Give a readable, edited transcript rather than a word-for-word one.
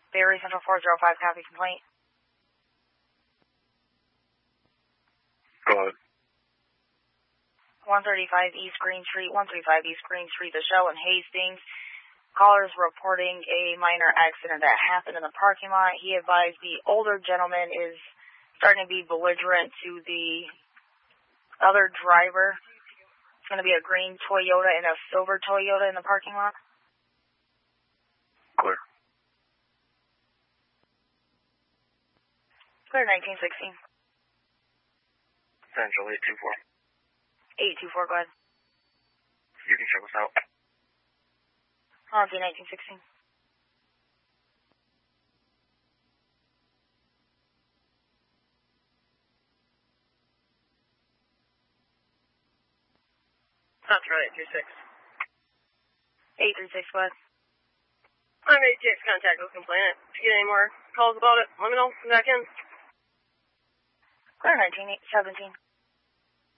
Barry Central 405, copy complaint. Go ahead. 135 East Green Street, 135 East Green Street, the Shell in Hastings. Caller is reporting a minor accident that happened in the parking lot. He advised the older gentleman is starting to be belligerent to the other driver. It's going to be a green Toyota and a silver Toyota in the parking lot. Clear. Clear 1916. Central 824. 824, go ahead. You can check us out. I'll do 1916. Central 836. 836, go ahead. I'm ATX contact with complainant. If you get any more calls about it, let me know. Come back in. Clear 1917.